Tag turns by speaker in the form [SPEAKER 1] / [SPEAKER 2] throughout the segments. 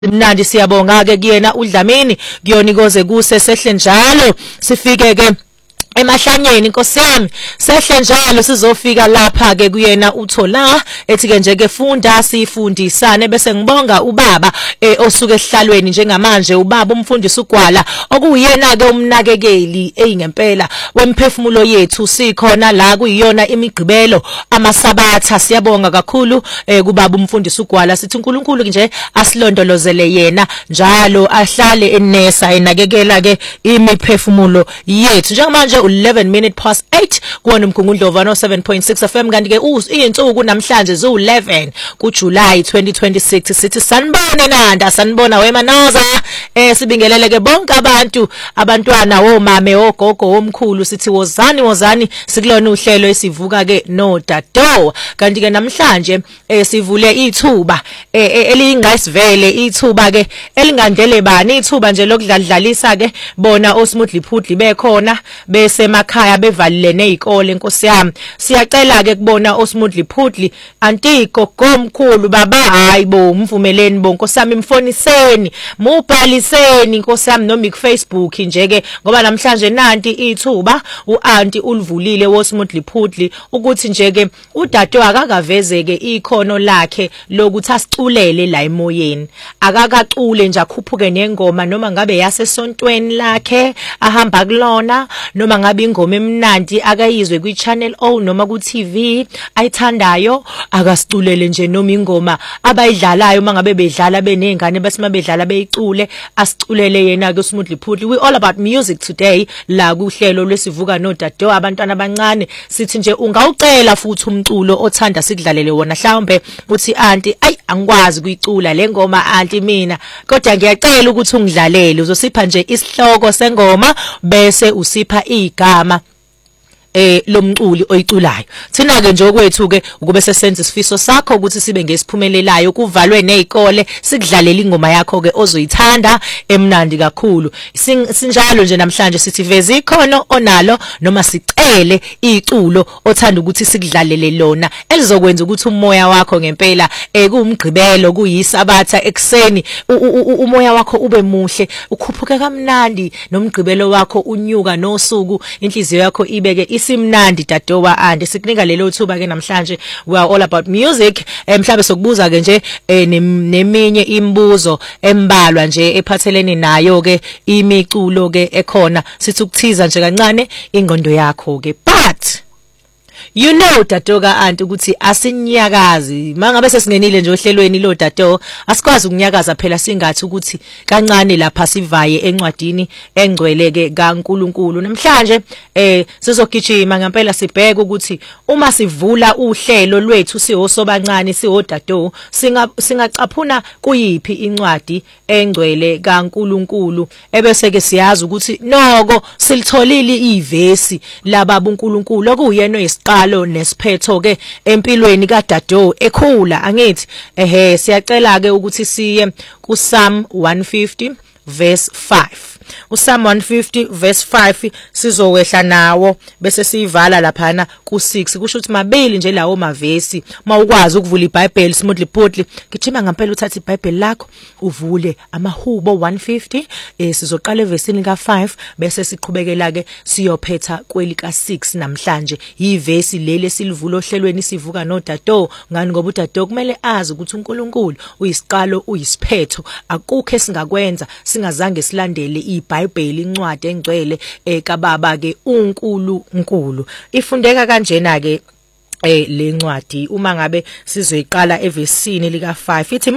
[SPEAKER 1] Mnandi siyabonga ke kuyena uDlamini kuyona ikoze kuse sehle njalo sifike ke emahlanyeni Nkosi yami sehle njalo sizofika lapha ke kuyena uThola ethi ke nje ke funda sifundisane bese ngibonga ubaba osuke esihlalweni njengamanje ubaba umfundisi uGwala okuyena ke umnakekeli ngempela wemphefumulo yethu sikhona la kuyiyona imigqibelo amasabatha siyabonga kakhulu kubaba umfundisi uGwala sithi uNkulunkulu nje asilondolozele yena njalo ahlale enesa enakekela ke imiphefumulo yethu njengamanje 11 minutes past 8 kuona umgungundlovu no 7.6 FM kanti ke izinsuku namhlanje zu11 kuJuly 2026 sithi sanibone nanda sanibona wemanaza sibingelele ke bonke abantu abantwana omame ogogo omkhulu sithi wozani sikulona uhlelo esivuka ke no Dado kanti ke namhlanje sivule ithuba elingayisivele ithuba ke elingandele bani ithuba nje lokudlalisa ke bona oSmoothly Phudli bekhona bese emakhaya bevalilene izikole Nkosi yami siyacela ke kubona oSmoothly Phudli anti gogomkhulu baba hayibo mvumeleni bo Nkosi yami imfoniseni mubhaliseni Nkosi yami noma ku Facebook nje ke ngoba namhlanje nanti ithuba uanti ulivulile woSmoothly Phudli ukuthi nje ke uDado akakavezeke ikhono lakhe lokuthi asiculele la emoyeni akakacule nje akhuphuke nengoma noma ngabe yasesontweni lakhe ahamba kulona noma ngabe ingoma emnandi akayizwe kwi channel O noma ku TV ayithandayo akasiculele nje noma ingoma abayidlalayo mangabe bedlala benengane bese mabedlala beyicule asiculele yena ke uSmoothly Phudli we all about music today la kuhlelo lwesivuka no Dado abantwana abancane sithi nje ungawucela futhi umculo othanda sikudlalele wona mhlawumbe uthi aunty ay angikwazi kuyicula le ngoma aunty mina kodwa ngiyacela ukuthi ungidlalele uzosipha nje isihloko sengoma bese usipha igama lomculi oyiculayo thina ke nje okwethu ke ukube sesenza isifiso sakho ukuthi sibe ngesiphumelelayo kuvalwe nezikole sikudlalela ingoma yakho ke ozoyithanda emnandi kakhulu sinjalo nje namhlanje sithi veza ikhono onalo noma sicele iculo othanda ukuthi sikudlalele lona elizokwenza ukuthi umoya wakho ngempela kuumgqibelo kuyisabatha ekseni umoya wakho ube muhle ukhuphuke kamnandi nomgqibelo wakho unyuka nosuku inhliziyo yakho ibeke isimnandi Dado andi sikunika lelo thuba ke namhlanje we are all about music mhlawumbe sokubuza ke nje neminye imibuzo embalwa nje ephathelene nayo ke imiculo ke ekhona sithi ukuthiza nje kancane ingqondo yakho ke but you know Dado aunty ukuthi asinyakazi mangabe sesingenile nje ohlelweni lo Dado asikwazi ukunyakaza phela singathi ukuthi kancane lapha sivaye encwadini engcweleke kaNkuluNkulu namhlanje sizogijima ngempela sibheke ukuthi uma sivula uhlelo lwethu sihosobancane sihodado singacaphuna kuyipi incwadi engcwele kaNkuluNkulu ebese ke siyazi ukuthi noko silitholile ivesi lababa uNkuluNkulu okuyena isiqalo nesiphetho ke empilweni kaDado ekhula angithi siyacela ke ukuthi siye kuPsalm 150 verse 5 uPsalm 150 verse 5 sizowehla nawo bese siyivala laphana ku6 kusho ukuthi mabili nje lawo mavesi mawukwazi ukuvula iBhayibheli Smoothly Phudli gijima ngempela uthatha iBhayibheli lakho uvule amahubo 150 sizoqala evesini ka5 bese siqhubekela ke siyophetha kweli ka6 namhlanje yivesi leli silivula ohlelweni sivuka no Dado ngani ngoba uDado kumele azi ukuthi uNkulunkulu uyisiqalo uyisiphetho akukho esingakwenza singazange silandele iBhayibheli incwadi engcwele kababa ke uNkulunkulu ifundeka kanjena ke lencwadi uma ngabe sizoyiqala evesini lika 5 ithi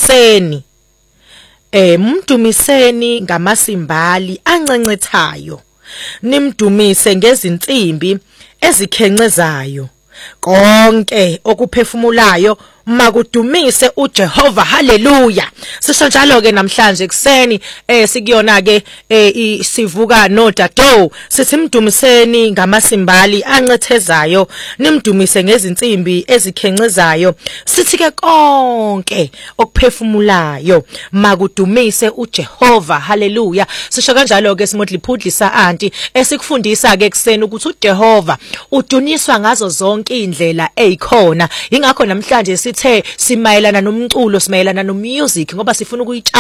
[SPEAKER 1] mdumiseni ngamasimbali ancencethayo nimdumise ngezinsimbi ezikhencezayo konke okuphefumulayo makudumise uJehova haleluya sisho njalo ke namhlanje kuseni sikuyona ke sivuka no Dado sithi mdumiseni ngamasimbali ancethezayo nimdumise ngezinsimbi ezikhencezayo sithi ke konke okuphefumulayo makudumise uJehova haleluya sisho kanjalo ke Smoothly Phudli sa aunty esikufundisa ke kuseni ukuthi uJehova uduniswa ngazo zonke izindlela ezikhona ingakho namhlanje sithe simayelana nomculo simayelana no music ngoba sifuna